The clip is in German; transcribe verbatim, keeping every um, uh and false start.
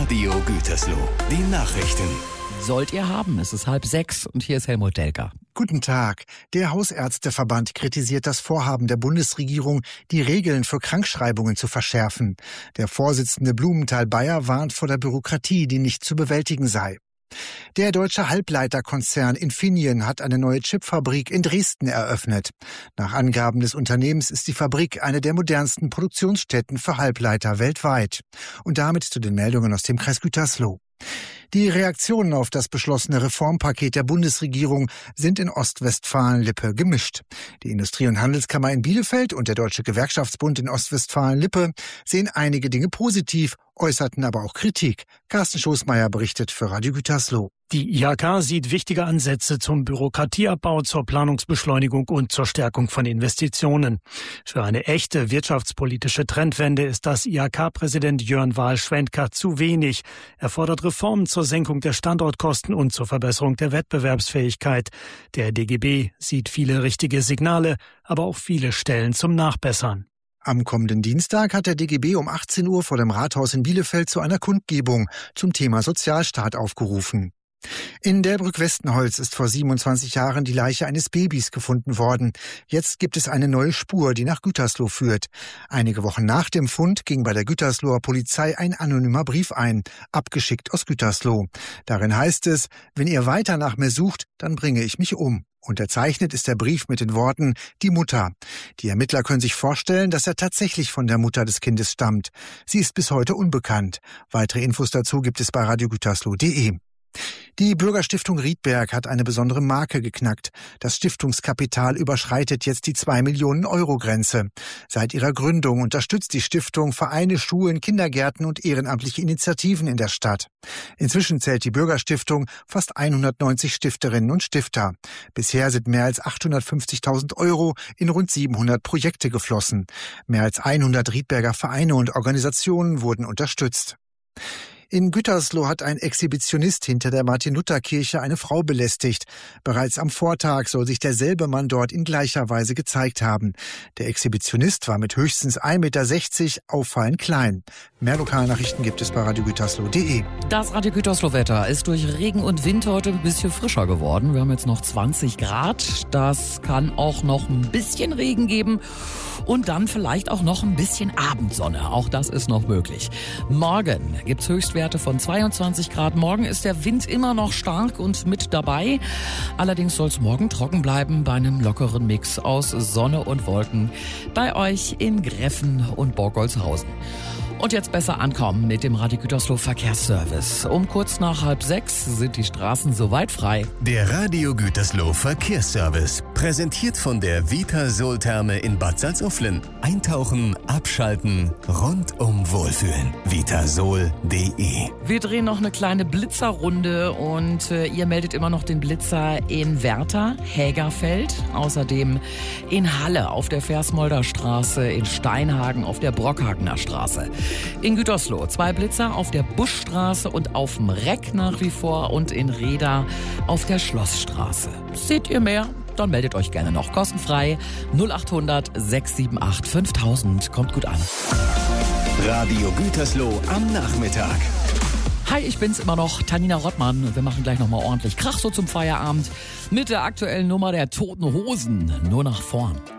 Radio Gütersloh. Die Nachrichten. Sollt ihr haben. Es ist halb sechs und hier ist Helmut Delker. Guten Tag. Der Hausärzteverband kritisiert das Vorhaben der Bundesregierung, die Regeln für Krankschreibungen zu verschärfen. Der Vorsitzende Blumenthal-Bayer warnt vor der Bürokratie, die nicht zu bewältigen sei. Der deutsche Halbleiterkonzern Infineon hat eine neue Chipfabrik in Dresden eröffnet. Nach Angaben des Unternehmens ist die Fabrik eine der modernsten Produktionsstätten für Halbleiter weltweit. Und damit zu den Meldungen aus dem Kreis Gütersloh. Die Reaktionen auf das beschlossene Reformpaket der Bundesregierung sind in Ostwestfalen-Lippe gemischt. Die Industrie- und Handelskammer in Bielefeld und der Deutsche Gewerkschaftsbund in Ostwestfalen-Lippe sehen einige Dinge positiv, äußerten aber auch Kritik. Carsten Schoßmeier berichtet für Radio Gütersloh. Die I H K sieht wichtige Ansätze zum Bürokratieabbau, zur Planungsbeschleunigung und zur Stärkung von Investitionen. Für eine echte wirtschaftspolitische Trendwende ist das I H K-Präsident Jörn Wahl-Schwendker zu wenig. Er fordert Reformen zur Senkung der Standortkosten und zur Verbesserung der Wettbewerbsfähigkeit. Der D G B sieht viele richtige Signale, aber auch viele Stellen zum Nachbessern. Am kommenden Dienstag hat der D G B um achtzehn Uhr vor dem Rathaus in Bielefeld zu einer Kundgebung zum Thema Sozialstaat aufgerufen. In Delbrück-Westenholz ist vor siebenundzwanzig Jahren die Leiche eines Babys gefunden worden. Jetzt gibt es eine neue Spur, die nach Gütersloh führt. Einige Wochen nach dem Fund ging bei der Gütersloher Polizei ein anonymer Brief ein, abgeschickt aus Gütersloh. Darin heißt es: Wenn ihr weiter nach mir sucht, dann bringe ich mich um. Unterzeichnet ist der Brief mit den Worten »Die Mutter«. Die Ermittler können sich vorstellen, dass er tatsächlich von der Mutter des Kindes stammt. Sie ist bis heute unbekannt. Weitere Infos dazu gibt es bei radiogütersloh punkt de. Die Bürgerstiftung Riedberg hat eine besondere Marke geknackt. Das Stiftungskapital überschreitet jetzt die zwei Millionen Euro Grenze. Seit ihrer Gründung unterstützt die Stiftung Vereine, Schulen, Kindergärten und ehrenamtliche Initiativen in der Stadt. Inzwischen zählt die Bürgerstiftung fast hundertneunzig Stifterinnen und Stifter. Bisher sind mehr als achthundertfünfzigtausend Euro in rund siebenhundert Projekte geflossen. Mehr als hundert Riedberger Vereine und Organisationen wurden unterstützt. In Gütersloh hat ein Exhibitionist hinter der Martin-Luther-Kirche eine Frau belästigt. Bereits am Vortag soll sich derselbe Mann dort in gleicher Weise gezeigt haben. Der Exhibitionist war mit höchstens ein Meter sechzig auffallend klein. Mehr Lokalnachrichten gibt es bei radiogütersloh punkt de. Das Radio Gütersloh-Wetter ist durch Regen und Wind heute ein bisschen frischer geworden. Wir haben jetzt noch zwanzig Grad. Das kann auch noch ein bisschen Regen geben. Und dann vielleicht auch noch ein bisschen Abendsonne. Auch das ist noch möglich. Morgen gibt's Höchstwerte von zweiundzwanzig Grad. Morgen ist der Wind immer noch stark und mit dabei. Allerdings soll es morgen trocken bleiben bei einem lockeren Mix aus Sonne und Wolken bei euch in Greffen und Borgolzhausen. Und jetzt besser ankommen mit dem Radio Gütersloh Verkehrsservice. Um kurz nach halb sechs sind die Straßen soweit frei. Der Radio Gütersloh Verkehrsservice. Präsentiert von der Vitasol-Therme in Bad Salzuflen. Eintauchen, abschalten, rundum wohlfühlen. vitasol punkt de. Wir drehen noch eine kleine Blitzerrunde und äh, ihr meldet immer noch den Blitzer in Werther, Hägerfeld, außerdem in Halle auf der Versmolder Straße, in Steinhagen auf der Brockhagener Straße. In Gütersloh zwei Blitzer auf der Buschstraße und auf dem Reck nach wie vor und in Reda auf der Schlossstraße. Seht ihr mehr? Dann meldet euch gerne noch kostenfrei. null achthundert sechs sieben acht fünftausend. Kommt gut an. Radio Gütersloh am Nachmittag. Hi, ich bin's immer noch, Tanina Rottmann. Wir machen gleich nochmal ordentlich Krach so zum Feierabend mit der aktuellen Nummer der Toten Hosen. Nur nach vorn.